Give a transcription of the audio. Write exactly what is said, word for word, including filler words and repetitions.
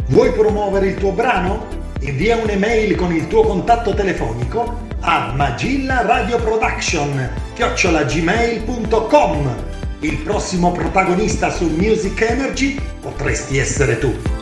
Vuoi promuovere il tuo brano? Invia un'email con il tuo contatto telefonico a magillaradioproduction chiocciola gmail punto com. Il prossimo protagonista su Music Energy potresti essere tu.